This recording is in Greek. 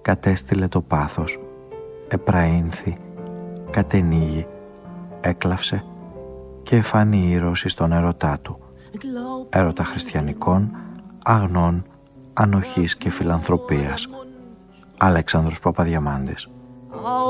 κατέστειλε το πάθος, επραήνθη, κατενήγη, έκλαυσε και εφάνει ήρωος εις τον έρωτά του, έρωτα χριστιανικών, αγνών, ανοχής και φιλανθρωπίας. Αλέξανδρος Παπαδιαμάντης.